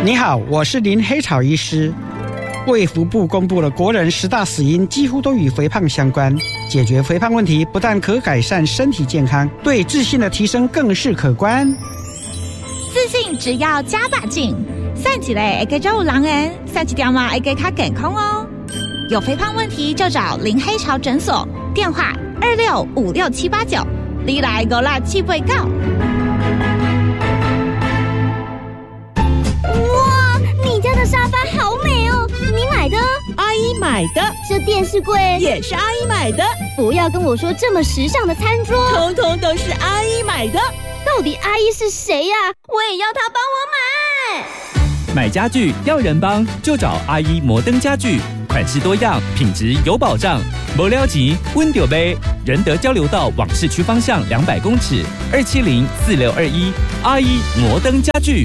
你好，我是林黑草医师。卫福部公布了国人10大死因，几乎都与肥胖相关。解决肥胖问题，不但可改善身体健康，对自信的提升更是可观。 自信只要加把劲，散起来会加有人缘，散起条嘛会加较健康哦。有肥胖问题就找林黑潮诊所，电话26568789，你来56789。 哇，你家的沙发好美哦，你买的？ 阿姨买的。 这电视柜也是阿姨买的。 不要跟我说这么时尚的餐桌， 通通都是阿姨买的。 到底阿姨是谁呀？我也要她帮我买。 买家具要人帮，就找阿姨摩登家具，款式多样，品质有保障。没了钱，温就买。仁德交流道往市区方向200公尺，2704621，阿姨摩登家具。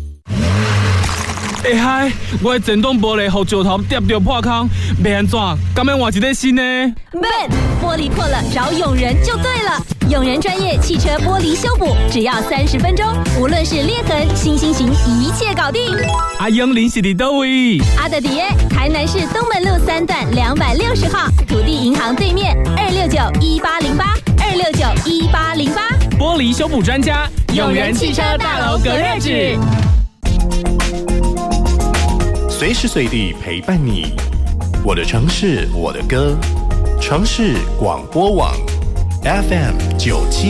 嗨，我的前挡玻璃被石头跌到破空，要安怎？敢要换一个新的？ Ben， 玻璃破了找永仁就对了。永仁专业汽车玻璃修补，只要30分钟，无论是裂痕、新型一切搞定。 阿永林是伫倒位？ 阿德迪耶，台南市东门路3段260号，土地银行对面，2691808，2691808。 玻璃修补专家，永仁汽车大楼隔热纸。 随时随地陪伴你，我的城市，我的歌，城市广播网 FM97。